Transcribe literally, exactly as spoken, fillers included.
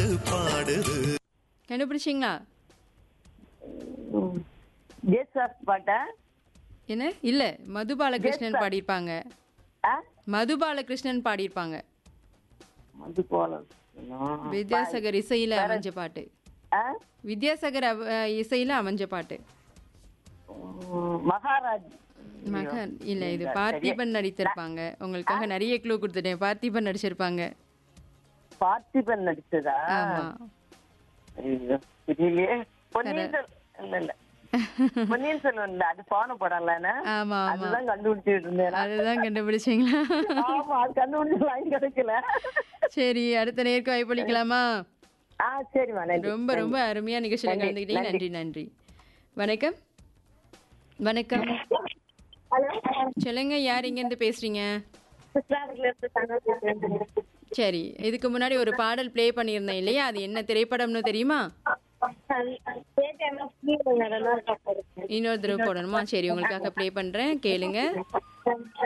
பாட்டு பாடுது. கண்டுபிடிச்சிங்களா? ஜேசாஸ் பாட்டா? என்ன? இல்ல, மதுபாலகிருஷ்ணன் Yes, sir. பாடியிருப்பாங்க. ஆ? மதுபாலகிருஷ்ணன் பாடியிருப்பாங்க. அது போல. வித்யாசாகர் இசையில அமைஞ்ச பாட்டு. ஆ? வித்யாசாகர் அவ- அஹ் இசையில அமைஞ்ச பாட்டு. உம், மகாராஜ். மகன் இல்ல, இது இல்ல, பார்த்திபன் நடித்திருப்பாங்க. உங்களுக்காக நிறைய க்ளூ கொடுத்துட்டேன். பார்த்திபன் நடிச்சிருப்பாங்க. பார்த்திபன் நடிச்சதா? ஆமா. ஐயோ, தெரியலையே. பொன்னியின் செல்- இல்ல இல்ல பொன்னியின் செல்வன் இல்ல, அது போன படம்லண்ணா. ஆமா ஆமா, அதுதான் கண்டுபிடிச்சிட்டு இருந்தேன். அதுதான் கண்டுபிடிச்சீங்களா? ஆமா, அது கண்டுபிடிச்சு லைன் கிடைக்கல. சரி, அடுத்த நேருக்கு வாய்ப்பளிக்கலாமா? ஆ, சரிம்மா, நன்றி. ரொம்ப ரொம்ப அருமையா நிகழ்ச்சியில நன்றி, கலந்துக்கிட்டீங்க. நன்றி நன்றி. வணக்கம். வணக்கம், ஹலோ, சொல்லுங்க, யார் இங்க இருந்து பேசுறீங்க? கிருஷ்ணாபுரியில இருந்து தங்கம் பேசுறேன். சரி, இதுக்கு முன்னாடி ஒரு பாடல் ப்ளே பண்ணியிருந்தேன் இல்லையா? அது என்ன திரைப்படம்னு தெரியுமா? கேட்டேன், இன்னொரு தடவை போடணுமா? சரி, உங்களுக்காக ப்ளே பண்றேன், கேளுங்க.